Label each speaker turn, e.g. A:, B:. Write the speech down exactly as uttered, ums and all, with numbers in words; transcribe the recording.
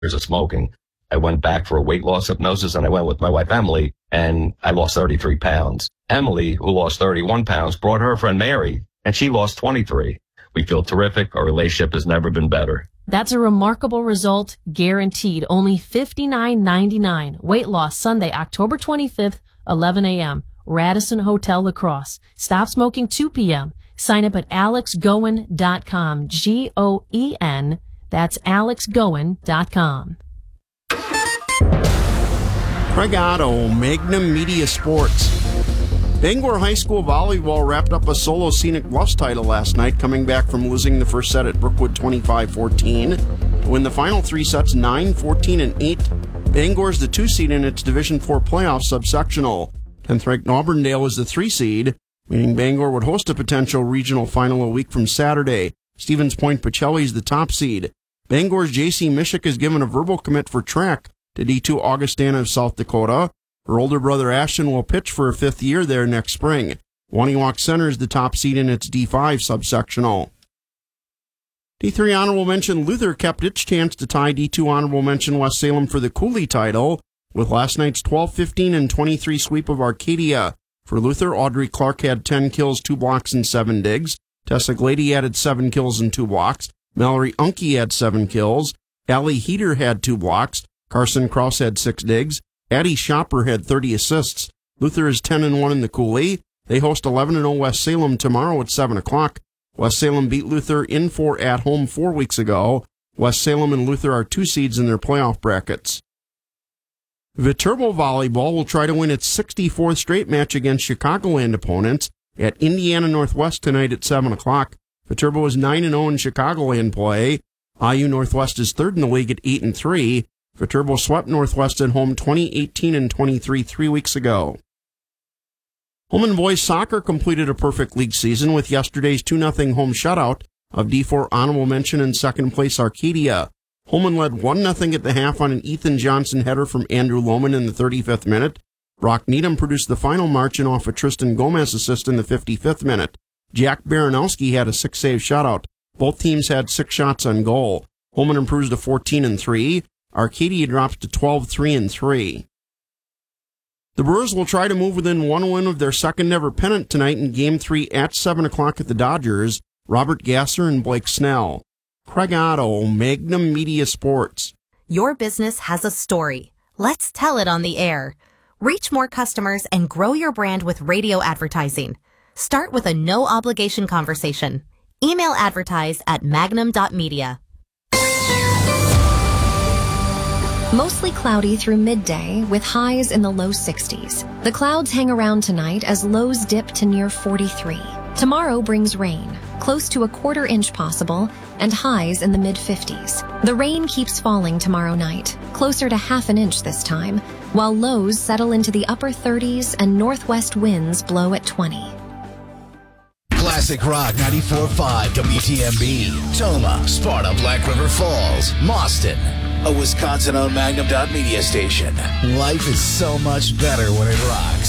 A: years of smoking. I went back for a weight loss hypnosis, and I went with my wife, Emily, and I lost thirty-three pounds. Emily, who lost thirty-one pounds, brought her friend Mary, and she lost twenty-three. We feel terrific. Our relationship has never been better.
B: That's a remarkable result, guaranteed. Only fifty-nine ninety-nine. Weight loss Sunday, October twenty-fifth, eleven a.m. Radisson Hotel La Crosse. Stop smoking two p.m. Sign up at alex goen dot com. G O E N. That's alex goen dot com.
C: Craig Otto, Magnum Media Sports. Bangor High School volleyball wrapped up a solo Scenic Bluffs title last night, coming back from losing the first set at Brookwood twenty-five fourteen. To win the final three sets nine, fourteen, and eight, Bangor's the two seed in its Division four playoff subsectional. tenth-ranked Auburndale is the three seed, meaning Bangor would host a potential regional final a week from Saturday. Stevens Point Pacelli is the top seed. Bangor's J C Mishik is given a verbal commit for track to D two Augustana of South Dakota. Her older brother Ashton will pitch for a fifth year there next spring. Waniwak Center is the top seed in its D five subsectional. D three Honorable Mention Luther kept its chance to tie D two Honorable Mention West Salem for the Cooley title with last night's twelve fifteen and twenty-three sweep of Arcadia. For Luther, Audrey Clark had ten kills, two blocks, and seven digs. Tessa Glady added seven kills and two blocks. Mallory Unke had seven kills. Allie Heater had two blocks. Carson Krause had six digs. Addie Shopper had thirty assists. Luther is ten and one in the Cooley. They host eleven and oh West Salem tomorrow at seven o'clock. West Salem beat Luther in four at home four weeks ago. West Salem and Luther are two seeds in their playoff brackets. Viterbo Volleyball will try to win its sixty-fourth straight match against Chicagoland opponents at Indiana Northwest tonight at seven o'clock. Viterbo is nine and oh in Chicagoland play. I U Northwest is third in the league at eight and three. Viterbo swept Northwest at home twenty eighteen and twenty-three three weeks ago. Holmen boys soccer completed a perfect league season with yesterday's two nothing home shutout of D four Honorable Mention and second place Arcadia. Holmen led one nothing at the half on an Ethan Johnson header from Andrew Lohman in the thirty-fifth minute. Brock Needham produced the final margin off a Tristan Gomez assist in the fifty-fifth minute. Jack Baranowski had a six-save shutout. Both teams had six shots on goal. Holmen improves to fourteen and three. Arcadia drops to twelve three and three. The Brewers will try to move within one win of their second-ever pennant tonight in Game three at seven o'clock at the Dodgers. Robert Gasser and Blake Snell. Craig Otto, Magnum Media Sports.
D: Your business has a story. Let's tell it on the air. Reach more customers and grow your brand with radio advertising. Start with a no-obligation conversation. Email advertise at magnum dot media.
E: Mostly cloudy through midday with highs in the low sixties. The clouds hang around tonight as lows dip to near forty-three. Tomorrow brings rain, close to a quarter inch possible, and highs in the mid-fifties. The rain keeps falling tomorrow night, closer to half an inch this time, while lows settle into the upper thirties and northwest winds blow at twenty.
F: Classic Rock ninety-four point five W T M B, Toma, Sparta, Black River Falls, Mauston, a Wisconsin-owned Magnum dot media station. Life is so much better when it rocks.